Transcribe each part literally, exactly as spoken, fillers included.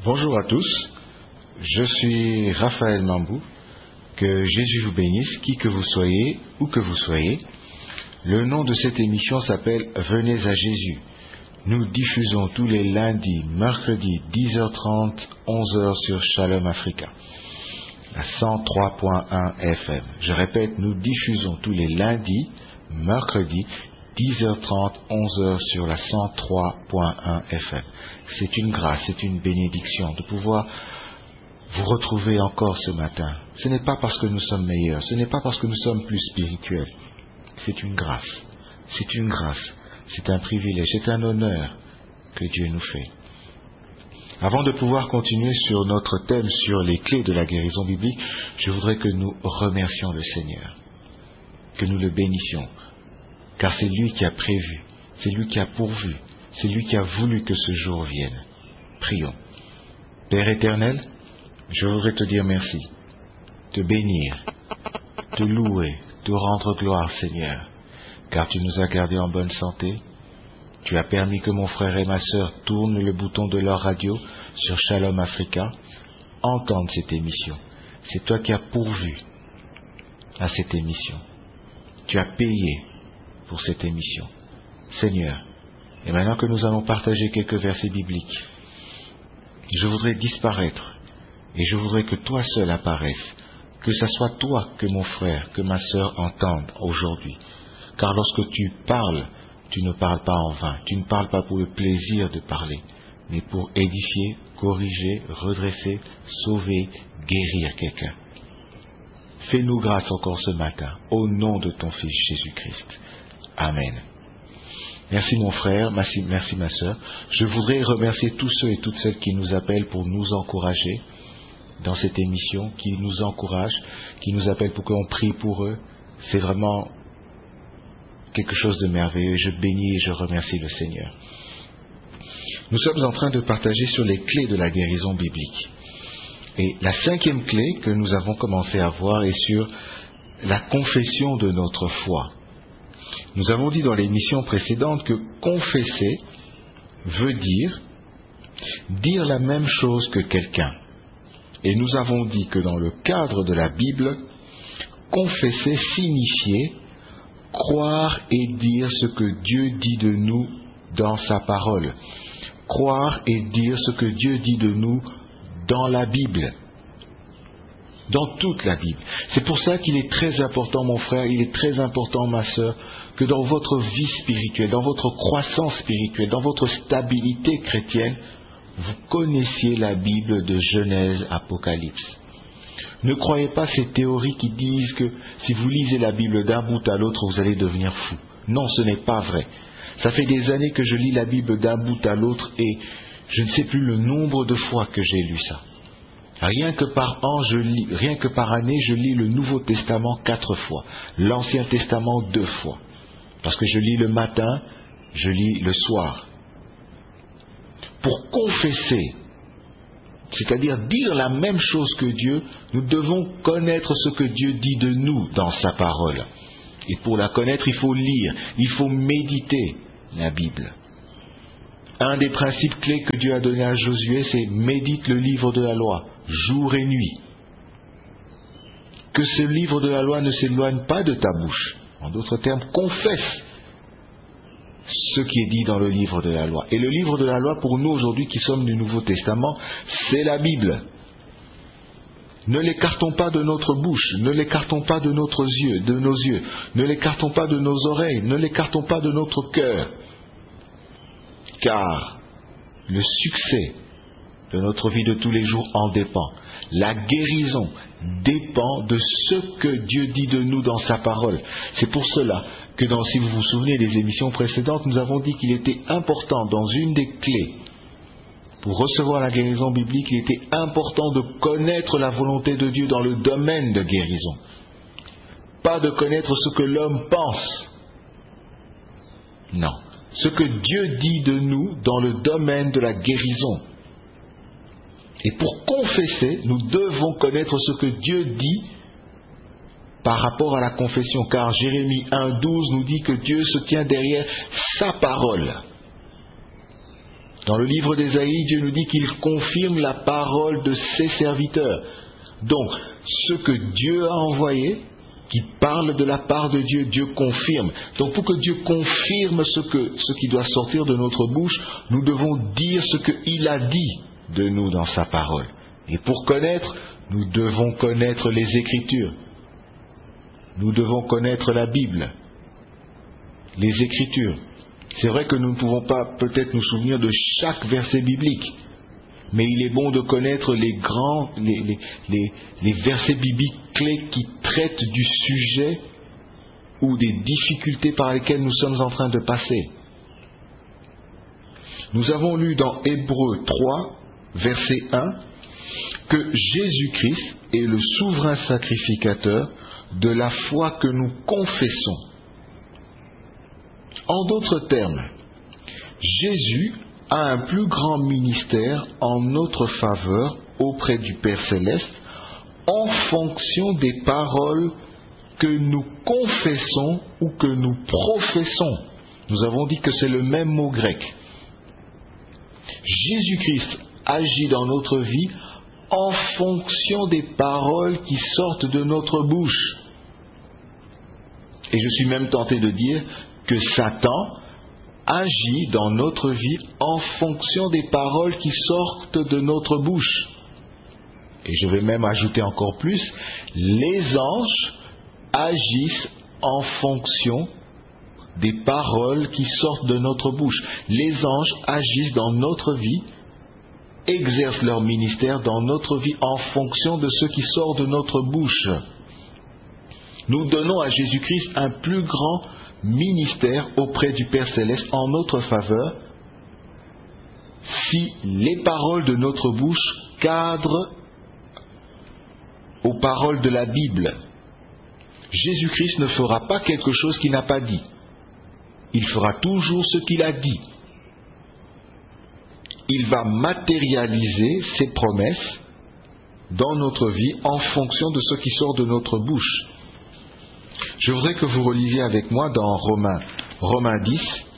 Bonjour à tous, je suis Raphaël Mambou, que Jésus vous bénisse, qui que vous soyez, où que vous soyez. Le nom de cette émission s'appelle Venez à Jésus. Nous diffusons tous les lundis, mercredis, dix heures trente, onze heures sur Shalom Africa, la cent trois point un F M. Je répète, nous diffusons tous les lundis, mercredis, dix heures trente, onze heures sur la cent trois point un F M. C'est une grâce, c'est une bénédiction de pouvoir vous retrouver encore ce matin. Ce n'est pas parce que nous sommes meilleurs, ce n'est pas parce que nous sommes plus spirituels. C'est une grâce, c'est une grâce, c'est un privilège, c'est un honneur que Dieu nous fait. Avant de pouvoir continuer sur notre thème sur les clés de la guérison biblique, je voudrais que nous remercions le Seigneur, que nous le bénissions, car c'est lui qui a prévu, c'est lui qui a pourvu, c'est lui qui a voulu que ce jour vienne. Prions. Père éternel, je voudrais te dire merci, te bénir, te louer, te rendre gloire, Seigneur, car tu nous as gardés en bonne santé. Tu as permis que mon frère et ma sœur tournent le bouton de leur radio sur Shalom Africa, entendent cette émission. C'est toi qui as pourvu à cette émission. Tu as payé pour cette émission. Seigneur, et maintenant que nous allons partager quelques versets bibliques, je voudrais disparaître et je voudrais que toi seul apparaisses, que ce soit toi que mon frère, que ma sœur entendent aujourd'hui. Car lorsque tu parles, tu ne parles pas en vain, tu ne parles pas pour le plaisir de parler, mais pour édifier, corriger, redresser, sauver, guérir quelqu'un. Fais-nous grâce encore ce matin, au nom de ton Fils Jésus-Christ. Amen. Merci mon frère, merci, merci ma sœur. Je voudrais remercier tous ceux et toutes celles qui nous appellent pour nous encourager dans cette émission, qui nous encouragent, qui nous appellent pour qu'on prie pour eux. C'est vraiment quelque chose de merveilleux. Je bénis et je remercie le Seigneur. Nous sommes en train de partager sur les clés de la guérison biblique. Et la cinquième clé que nous avons commencé à voir est sur la confession de notre foi. Nous avons dit dans l'émission précédente que confesser veut dire dire la même chose que quelqu'un. Et nous avons dit que dans le cadre de la Bible, confesser signifiait croire et dire ce que Dieu dit de nous dans sa parole. Croire et dire ce que Dieu dit de nous dans la Bible. Dans toute la Bible. C'est pour ça qu'il est très important, mon frère, il est très important, ma sœur, que dans votre vie spirituelle, dans votre croissance spirituelle, dans votre stabilité chrétienne, vous connaissiez la Bible de Genèse, Apocalypse. Ne croyez pas ces théories qui disent que si vous lisez la Bible d'un bout à l'autre, vous allez devenir fou. Non, ce n'est pas vrai. Ça fait des années que je lis la Bible d'un bout à l'autre et je ne sais plus le nombre de fois que j'ai lu ça. Rien que par an, je lis, rien que par année, je lis le Nouveau Testament quatre fois, l'Ancien Testament deux fois. Parce que je lis le matin, je lis le soir. Pour confesser, c'est-à-dire dire la même chose que Dieu, nous devons connaître ce que Dieu dit de nous dans sa parole. Et pour la connaître, il faut lire, il faut méditer la Bible. Un des principes clés que Dieu a donné à Josué, c'est médite le livre de la loi, jour et nuit. Que ce livre de la loi ne s'éloigne pas de ta bouche. En d'autres termes, confesse ce qui est dit dans le livre de la loi. Et le livre de la loi, pour nous aujourd'hui qui sommes du Nouveau Testament, c'est la Bible. Ne l'écartons pas de notre bouche, ne l'écartons pas de notre yeux, de nos yeux, ne l'écartons pas de nos oreilles, ne l'écartons pas de notre cœur. Car le succès de notre vie de tous les jours en dépend. La guérison dépend de ce que Dieu dit de nous dans sa parole. C'est pour cela que, dans, si vous vous souvenez des émissions précédentes, nous avons dit qu'il était important, dans une des clés, pour recevoir la guérison biblique, il était important de connaître la volonté de Dieu dans le domaine de guérison. Pas de connaître ce que l'homme pense. Non. Ce que Dieu dit de nous dans le domaine de la guérison. Et pour confesser, nous devons connaître ce que Dieu dit par rapport à la confession. Car Jérémie un douze nous dit que Dieu se tient derrière sa parole. Dans le livre d'Ésaïe, Dieu nous dit qu'il confirme la parole de ses serviteurs. Donc, ce que Dieu a envoyé, qui parle de la part de Dieu, Dieu confirme. Donc, pour que Dieu confirme ce, que, ce qui doit sortir de notre bouche, nous devons dire ce qu'il a dit de nous dans sa parole. Et pour connaître, nous devons connaître les Écritures. Nous devons connaître la Bible, les Écritures. C'est vrai que nous ne pouvons pas peut-être nous souvenir de chaque verset biblique, mais il est bon de connaître les grands, les, les, les, les versets bibliques clés qui traitent du sujet ou des difficultés par lesquelles nous sommes en train de passer. Nous avons lu dans Hébreux trois, verset un, que Jésus-Christ est le souverain sacrificateur de la foi que nous confessons. En d'autres termes, Jésus a un plus grand ministère en notre faveur auprès du Père Céleste en fonction des paroles que nous confessons ou que nous professons. Nous avons dit que c'est le même mot grec. Jésus-Christ agit dans notre vie en fonction des paroles qui sortent de notre bouche. Et je suis même tenté de dire que Satan agit dans notre vie en fonction des paroles qui sortent de notre bouche. Et je vais même ajouter encore plus, les anges agissent en fonction des paroles qui sortent de notre bouche. Les anges agissent dans notre vie, exercent leur ministère dans notre vie en fonction de ce qui sort de notre bouche. Nous donnons à Jésus-Christ un plus grand ministère auprès du Père Céleste en notre faveur si les paroles de notre bouche cadrent aux paroles de la Bible. Jésus-Christ ne fera pas quelque chose qu'il n'a pas dit. Il fera toujours ce qu'il a dit. Il va matérialiser ses promesses dans notre vie en fonction de ce qui sort de notre bouche. Je voudrais que vous relisiez avec moi dans Romains, Romains dix,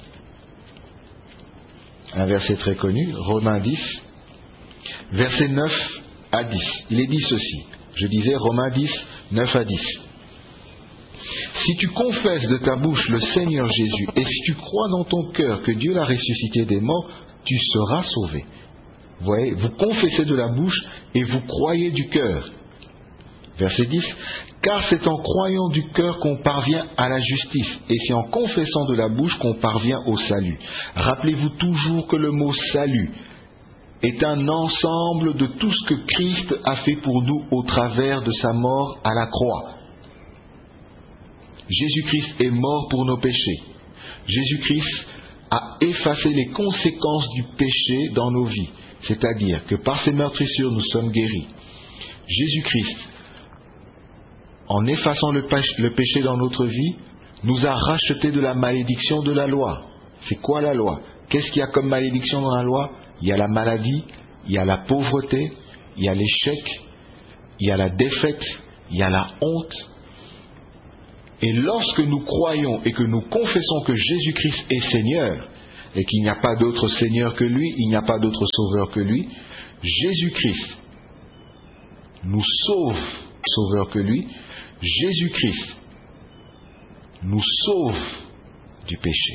un verset très connu, Romains dix, versets neuf à dix. Il est dit ceci, je disais Romains dix, neuf à dix. Si tu confesses de ta bouche le Seigneur Jésus, et si tu crois dans ton cœur que Dieu l'a ressuscité des morts, tu seras sauvé. Vous voyez, vous confessez de la bouche et vous croyez du cœur. Verset dix. Car c'est en croyant du cœur qu'on parvient à la justice, et c'est en confessant de la bouche qu'on parvient au salut. Rappelez-vous toujours que le mot salut est un ensemble de tout ce que Christ a fait pour nous au travers de sa mort à la croix. Jésus-Christ est mort pour nos péchés. Jésus-Christ a effacé les conséquences du péché dans nos vies. C'est-à-dire que par ses meurtrissures, nous sommes guéris. Jésus-Christ, en effaçant le péché dans notre vie, nous a rachetés de la malédiction de la loi. C'est quoi la loi? Qu'est-ce qu'il y a comme malédiction dans la loi? Il y a la maladie, il y a la pauvreté, il y a l'échec, il y a la défaite, il y a la honte. Et lorsque nous croyons et que nous confessons que Jésus-Christ est Seigneur, et qu'il n'y a pas d'autre Seigneur que lui, il n'y a pas d'autre Sauveur que lui, Jésus-Christ nous sauve, Sauveur que lui, Jésus-Christ nous sauve du péché.